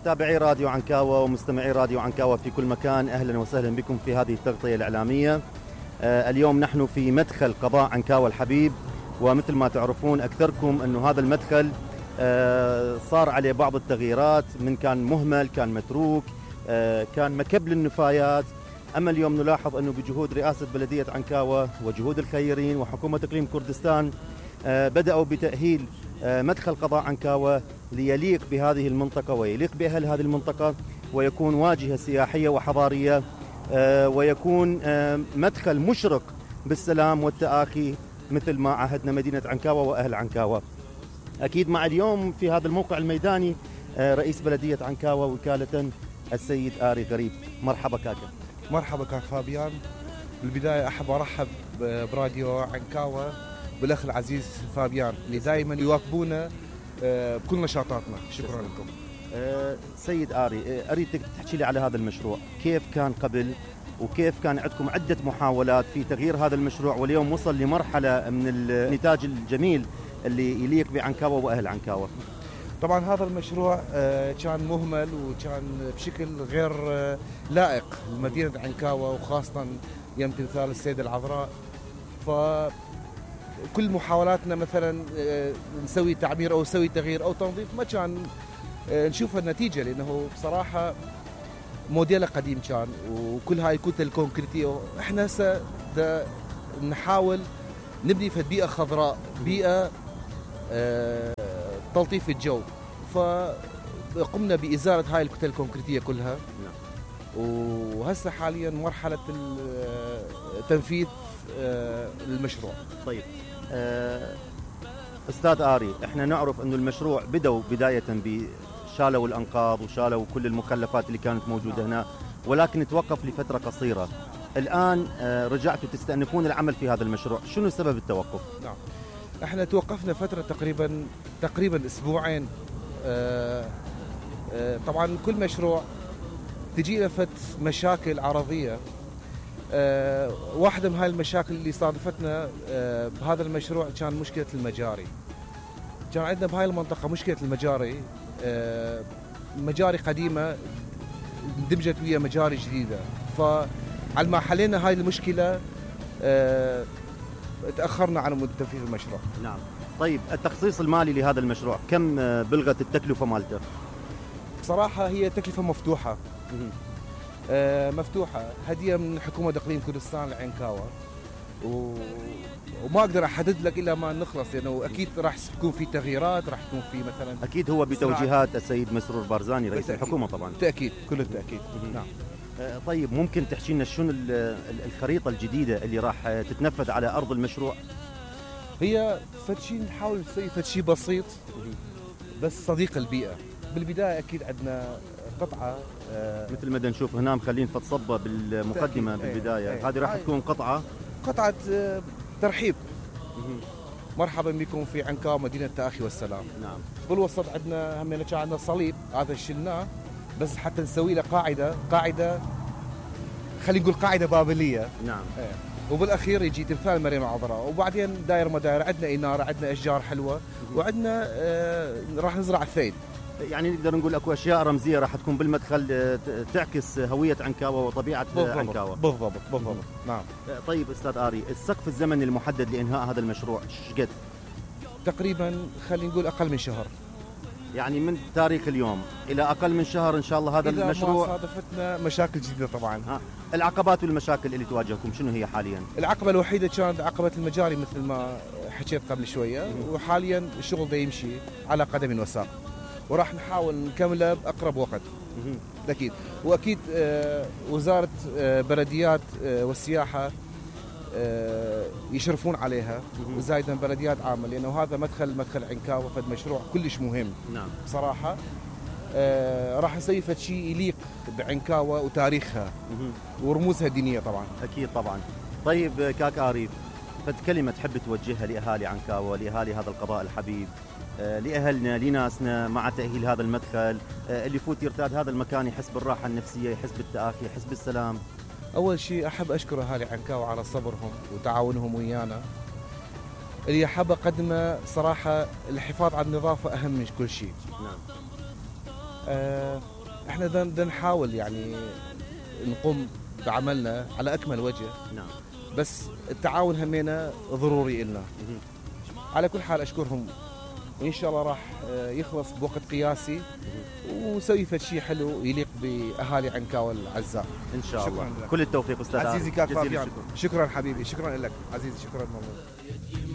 متابعي راديو عنكاوة ومستمعي راديو عنكاوة في كل مكان، أهلا وسهلا بكم في هذه التغطية الإعلامية. اليوم نحن في مدخل قضاء عنكاوة الحبيب، ومثل ما تعرفون أكثركم أنه هذا المدخل صار عليه بعض التغييرات، من كان مهمل، كان متروك، كان مكب للنفايات. أما اليوم نلاحظ أنه بجهود رئاسة بلدية عنكاوة وجهود الخيرين وحكومة إقليم كردستان بدأوا بتأهيل مدخل قضاء عنكاوة ليليق بهذه المنطقة ويليق بأهل هذه المنطقة، ويكون واجهة سياحية وحضارية، ويكون مدخل مشرق بالسلام والتآخي مثل ما عهدنا مدينة عنكاوة وأهل عنكاوة. أكيد مع اليوم في هذا الموقع الميداني رئيس بلدية عنكاوة وكالة السيد آري غريب. مرحبا كاكا. مرحبا كاك فابيان. بالبداية أحب أرحب براديو عنكاوة بالأخ العزيز فابيان اللي دائما يواكبونا بكل نشاطاتنا. شكرا لكم. سيد آري، أريدك تحكي لي على هذا المشروع، كيف كان قبل وكيف كان عندكم عدة محاولات في تغيير هذا المشروع واليوم وصل لمرحلة من النتاج الجميل اللي يليق بعنكاوة وأهل عنكاوة. طبعا هذا المشروع كان مهمل وكان بشكل غير لائق لمدينة عنكاوة، وخاصة يوم تمثال السيدة العذراء. فكل محاولاتنا مثلا نسوي تعمير أو نسوي تغيير أو تنظيف ما كان نشوف النتيجة، لأنه بصراحة موديله قديم كان وكل هاي الكتل الكونكريتية. احنا هسه نحاول نبني في بيئة خضراء، بيئة تلطيف الجو، فقمنا بإزالة هاي الكتل الكونكريتية كلها. وهسه حاليا مرحلة تنفيذ المشروع. طيب أستاذ آري، احنا نعرف أنه المشروع بدأوا بداية شالوا الأنقاض وشالوا كل المخلفات اللي كانت موجودة هنا، ولكن توقف لفترة قصيرة. الآن رجعتوا تستأنفون العمل في هذا المشروع، شنو سبب التوقف؟ نعم، احنا توقفنا فترة تقريبا أسبوعين. طبعا كل مشروع تجي لفت مشاكل عرضية. واحدة من هاي المشاكل اللي صادفتنا بهذا المشروع كان مشكلة المجاري. كان عندنا بهاي المنطقة مشكلة المجاري، مجاري قديمة اندمجت ويا مجاري جديدة، فعلى ما حلينا هاي المشكلة تأخرنا عن تنفيذ المشروع. نعم. طيب التخصيص المالي لهذا المشروع كم بلغت التكلفة مالته؟ بصراحة هي تكلفة مفتوحة. مفتوحة، هدية من حكومة إقليم كردستان لعنكاوة، وما أقدر أحدد لك إلا ما نخلص، لأنه يعني أكيد راح تكون في تغييرات، راح تكون في مثلا أكيد هو بتوجيهات السيد مسرور بارزاني رئيس الحكومة طبعا. تأكيد، كل التأكيد. نعم. طيب ممكن تحكي لنا شنو الخريطة الجديدة اللي راح تتنفذ على أرض المشروع؟ هي فتشي نحاول نسوي فتشي بسيط بس صديق البيئة. بالبداية أكيد عندنا قطعة مثل ما نشوف هنا مخلين فتصبة بالمقدمة بالبداية. هذه راح تكون قطعة ترحيب. مرحبا بكم في عنكاوة مدينة التآخي والسلام. نعم. بالوسط عندنا هم كان عندنا صليب، هذا شلناه بس حتى نسوي له قاعدة خلينا نقول قاعدة بابلية. نعم. وبالأخير يجي تمثال مريم العذراء، وبعدين داير مداير، عندنا إنارة، عندنا أشجار حلوة، وعندنا راح نزرع الثيد. يعني نقدر نقول اكو اشياء رمزيه راح تكون بالمدخل تعكس هويه عنكاوه وطبيعه عنكاوه. بالضبط. نعم. طيب استاذ آري، السقف الزمني المحدد لانهاء هذا المشروع شقد؟ تقريبا خلينا نقول اقل من شهر. يعني من تاريخ اليوم الى اقل من شهر ان شاء الله هذا إذا المشروع. ما صادفتنا مشاكل جديده طبعا. العقبات والمشاكل اللي تواجهكم شنو هي حاليا؟ العقبه الوحيده كانت عقبه المجاري مثل ما حكيت قبل شويه، وحاليا الشغل ده يمشي على قدم وساق، وراح نحاول نكمله بأقرب وقت. أكيد. وأكيد وزارة بلديات والسياحة يشرفون عليها، وزايدا بلديات عامة، لأنه هذا مدخل عنكاوة، فد مشروع كلش مهم. نعم. بصراحة راح نسوي فد شيء يليق بعنكاوة وتاريخها ورموزها الدينية طبعا. أكيد طبعا. طيب كاك آري، فد كلمة تحب توجهها لأهالي عنكاوة، لأهالي هذا القضاء الحبيب، لأهلنا لناسنا مع تأهيل هذا المدخل، اللي يفوت يرتاد هذا المكان يحس بالراحة النفسية، يحس بالتآخي، يحس بالسلام؟ أول شيء أحب أشكر أهالي عنكاوة على صبرهم وتعاونهم ويانا. اللي أحب أقدمه صراحة الحفاظ على النظافة أهم من كل شيء. نعم. احنا بدنا نحاول يعني نقوم بعملنا على اكمل وجه. نعم. بس التعاون همينا ضروري لنا. على كل حال اشكرهم، وان شاء الله راح يخلص بوقت قياسي ونسوي فد شيء حلو يليق باهالي عنكاوة العزاء ان شاء الله. شكرا لك. كل التوفيق استاذ عزيزي كاك جزيل فابيان، الشكر. شكرا حبيبي، شكرا لك عزيزي، شكرا والله.